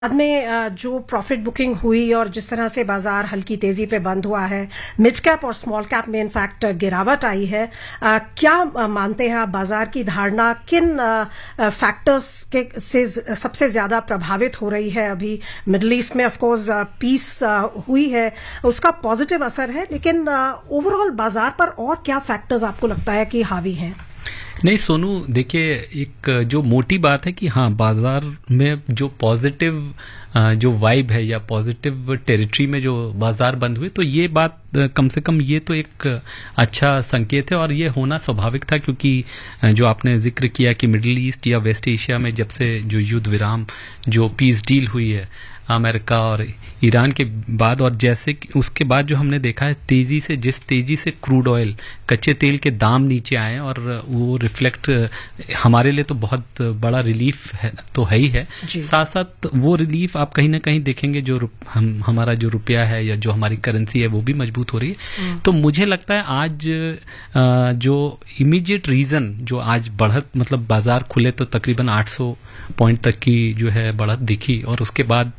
बाद में जो प्रॉफिट बुकिंग हुई और जिस तरह से बाजार हल्की तेजी पे बंद हुआ है, मिड कैप और स्मॉल कैप में इनफैक्ट गिरावट आई है। क्या मानते हैं आप, बाजार की धारणा किन फैक्टर्स के से सबसे ज्यादा प्रभावित हो रही है? अभी मिडिल ईस्ट में ऑफ कोर्स पीस हुई है, उसका पॉजिटिव असर है, लेकिन ओवरऑल बाजार पर और क्या फैक्टर्स आपको लगता है कि हावी हैं? नहीं सोनू, देखिए, एक जो मोटी बात है कि हाँ, बाजार में जो पॉजिटिव जो वाइब है या पॉजिटिव टेरिटरी में जो बाजार बंद हुए, तो ये बात कम से कम ये तो एक अच्छा संकेत है और ये होना स्वाभाविक था, क्योंकि जो आपने जिक्र किया कि मिडिल ईस्ट या वेस्ट एशिया में जब से जो युद्ध विराम जो पीस डील हुई है अमेरिका और ईरान के बाद, और जैसे कि उसके बाद जो हमने देखा है जिस तेजी से क्रूड ऑयल, कच्चे तेल के दाम नीचे आए, और वो रिफ्लेक्ट हमारे लिए तो बहुत बड़ा रिलीफ है, तो है ही है। साथ साथ वो रिलीफ आप कहीं ना कहीं देखेंगे, जो हमारा जो रुपया है या जो हमारी करेंसी है वो भी मजबूत हो रही है। तो मुझे लगता है आज जो इमीडिएट रीजन जो आज बढ़त, मतलब बाजार खुले तो तकरीबन 800 पॉइंट तक की जो है बढ़त दिखी, और उसके बाद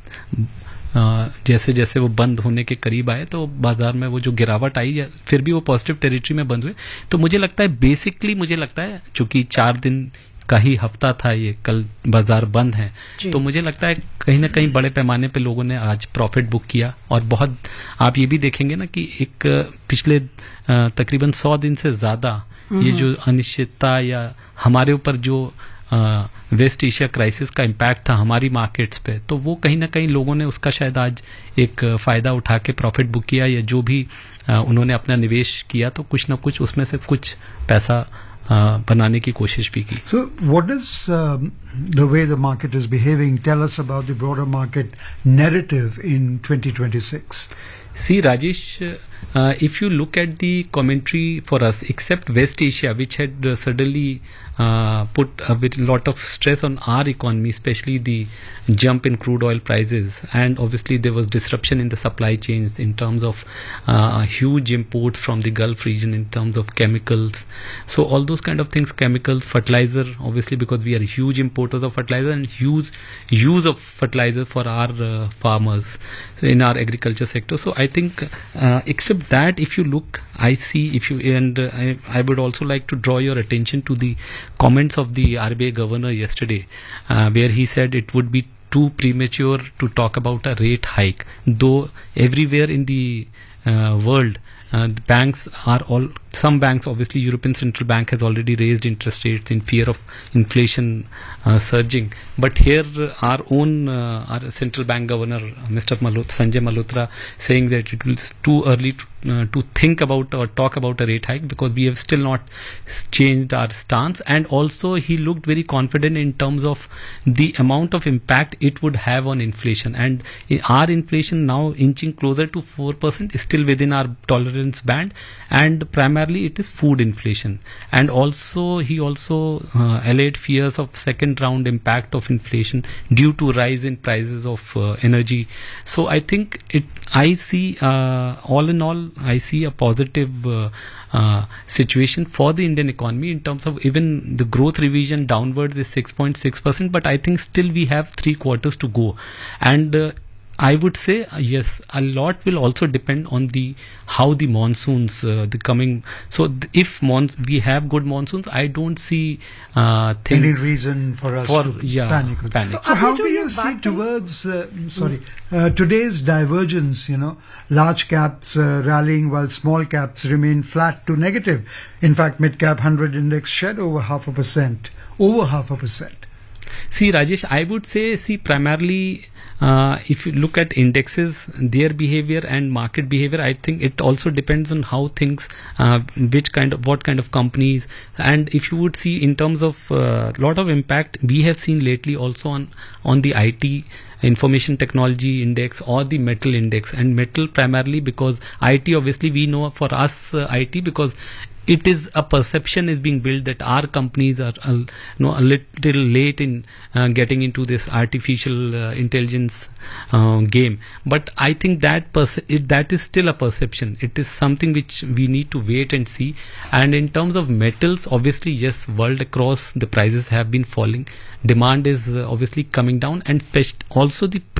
जैसे जैसे वो बंद होने के करीब आए तो बाजार में वो जो गिरावट आई, फिर भी वो पॉजिटिव टेरिटरी में बंद हुए। तो मुझे लगता है बेसिकली, मुझे लगता है चूंकि 4 दिन का ही हफ्ता था ये, कल बाजार बंद है, तो मुझे लगता है कहीं ना कहीं बड़े पैमाने पे लोगों ने आज प्रॉफिट बुक किया। और बहुत आप ये भी देखेंगे ना कि एक पिछले तकरीबन 100 दिन से ज्यादा ये जो अनिश्चितता या हमारे ऊपर जो वेस्ट एशिया क्राइसिस का इम्पैक्ट था हमारी मार्केट्स पे, तो वो कहीं ना कहीं लोगों ने उसका शायद आज एक फायदा उठा के प्रॉफिट बुक किया, या जो भी उन्होंने अपना निवेश किया तो कुछ ना कुछ उसमें से कुछ पैसा बनाने की कोशिश भी की। So what is the way the market is behaving? Tell us about the broader market narrative in 2026. See, Rajesh, if you look at the commentary for us, except West Asia, which had suddenly put a lot of stress on our economy, especially the jump in crude oil prices, and obviously there was disruption in the supply chains in terms of huge imports from the Gulf region in terms of chemicals. So all those kind of things, chemicals, fertilizer, obviously because we are huge importers of fertilizer, and huge use of fertilizer for our farmers in our agriculture sector. So I think except that, if you look, I see, if you, and I would also like to draw your attention to the comments of the RBI governor yesterday, where he said it would be too premature to talk about a rate hike, though everywhere in the world the banks are all, some banks, obviously European Central Bank has already raised interest rates in fear of inflation surging, but here our own our central bank governor Mr. Sanjay Malhotra saying that it will too early to think about or talk about a rate hike, because we have still not changed our stance. And also he looked very confident in terms of the amount of impact it would have on inflation, and our inflation now inching closer to 4% is still within our tolerance band, and primarily it is food inflation. And also he also allayed fears of second round impact of inflation due to rise in prices of energy. So I think I see all in all, I see a positive situation for the Indian economy in terms of even the growth revision downwards is 6.6%, but I think still we have 3 quarters to go. And I would say yes, a lot will also depend on how the monsoons the coming. So if we have good monsoons, I don't see things, any reason for us to panic. So how do you see towards today's divergence? Large caps rallying while small caps remain flat to negative. In fact, mid cap 100 index shed over 0.5%. Over 0.5%. See, Rajesh, I would say, primarily if you look at indexes, their behavior and market behavior, I think it also depends on how things, what kind of companies, and if you would see in terms of lot of impact we have seen lately also on the IT, information technology index, or the metal index. And metal primarily because IT, obviously we know for us IT, because it is a perception is being built that our companies are a little late in getting into this artificial intelligence game. But I think that that is still a perception. It is something which we need to wait and see. And in terms of metals, obviously, yes, world across the prices have been falling. Demand is obviously coming down, and also the